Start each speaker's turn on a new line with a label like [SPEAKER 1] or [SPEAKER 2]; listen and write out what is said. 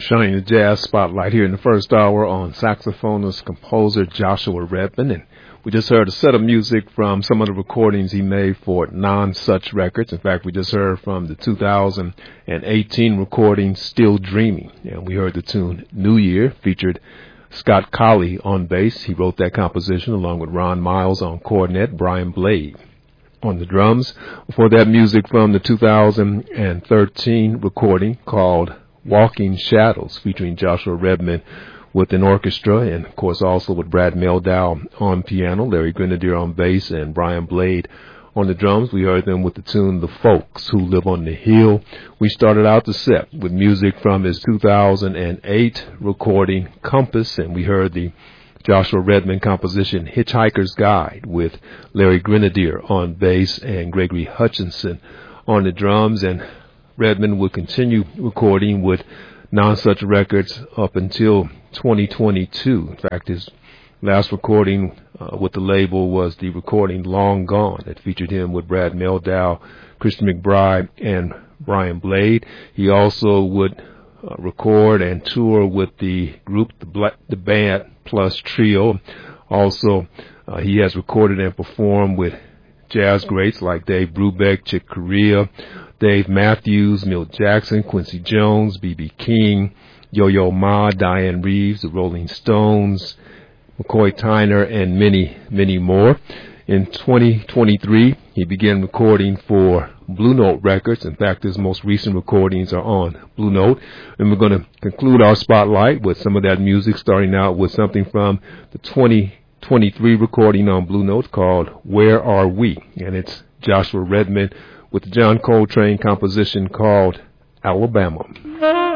[SPEAKER 1] Shining the Jazz Spotlight here in the first hour on saxophonist, composer Joshua Redman. And we just heard a set of music from some of the recordings he made for Non-Such Records. In fact, we just heard from the 2018 recording Still Dreaming. And we heard the tune New Year, featured Scott Colley on bass. He wrote that composition along with Ron Miles on cornet, Brian Blade on the drums. Before that, music from the 2013 recording called Walking Shadows, featuring Joshua Redman with an orchestra, and of course also with Brad Mehldau on piano, Larry Grenadier on bass, and Brian Blade on the drums. We heard them with the tune The Folks Who Live on the Hill. We started out the set with music from his 2008 recording Compass, and we heard the Joshua Redman composition Hitchhiker's Guide with Larry Grenadier on bass and Gregory Hutchinson on the drums. And Redman would continue recording with Non-Such Records up until 2022. In fact, his last recording with the label was the recording Long Gone that featured him with Brad Mehldau, Christian McBride, and Brian Blade. He also would record and tour with the group, the Band Plus Trio. Also, he has recorded and performed with jazz greats like Dave Brubeck, Chick Corea, Dave Matthews, Milt Jackson, Quincy Jones, B.B. King, Yo-Yo Ma, Diane Reeves, the Rolling Stones, McCoy Tyner, and many, many more. In 2023, he began recording for Blue Note Records. In fact, his most recent recordings are on Blue Note. And we're going to conclude our spotlight with some of that music, starting out with something from the 2023 recording on Blue Note called Where Are We? And it's Joshua Redman with the John Coltrane composition called Alabama.